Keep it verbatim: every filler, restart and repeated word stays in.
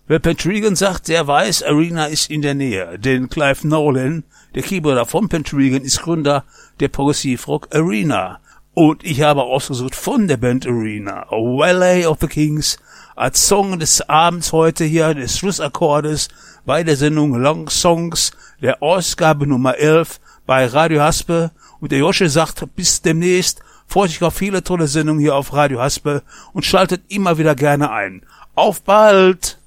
Wer Pentregan sagt, der weiß, Arena ist in der Nähe. Denn Clive Nolan, der Keyboarder von Pentregan, ist Gründer der Progressivrock Arena. Und ich habe ausgesucht von der Band Arena Valley of the Kings als Song des Abends heute hier, des Schlussakkordes bei der Sendung Long Songs, der Ausgabe Nummer elf bei Radio Haspe. Und der Josche sagt, bis demnächst, freut sich auf viele tolle Sendungen hier auf Radio Haspe und schaltet immer wieder gerne ein. Auf bald!